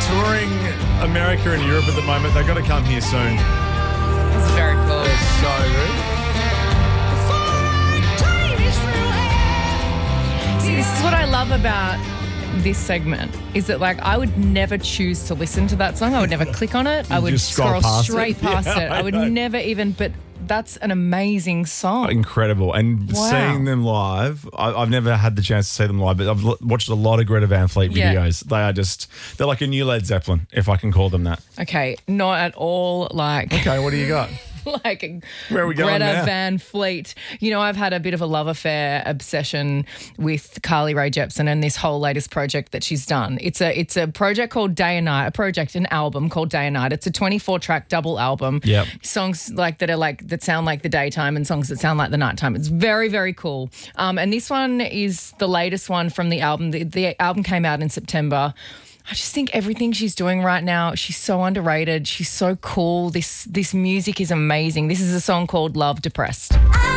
touring America and Europe at the moment. They've got to come here soon. It's very cool. It's so good. See, this is what I love about this segment is that, like, I would never choose to listen to that song. I would never click on it. I would just scroll past straight it. past Yeah, it. I would know. never even, but that's an amazing song. Incredible. And Wow. seeing them live, I've never had the chance to see them live, but I've watched a lot of Greta Van Fleet Yeah. videos. They're like a new Led Zeppelin, if I can call them that. Okay, not at all like... Okay, what do you got? like Where are we going Greta now? Van Fleet. You know, I've had a bit of a love affair obsession with Carly Rae Jepsen and this whole latest project that she's done. It's a project called Day and Night, an album called Day and Night. It's a 24-track double album. Yep. Songs that sound like the daytime and songs that sound like the nighttime. It's very, very cool. And this one is the latest one from the album. The album came out in September. I just think everything she's doing right now, she's so underrated. She's so cool. This music is amazing. This is a song called Love Depressed. I